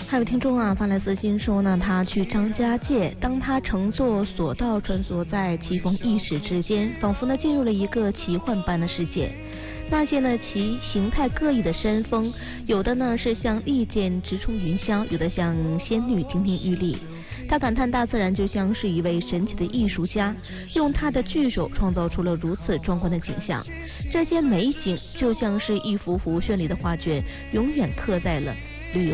还有听众啊发来私信说呢，他去张家界，当他乘坐索道穿梭在奇峰异石之间，仿佛呢进入了一个奇幻般的世界。那些呢其形态各异的山峰，有的呢是像利剑直冲云霄，有的像仙女亭亭玉立。他感叹大自然就像是一位神奇的艺术家，用他的巨手创造出了如此壮观的景象。这些美景就像是一幅幅绚丽的画卷，永远刻在了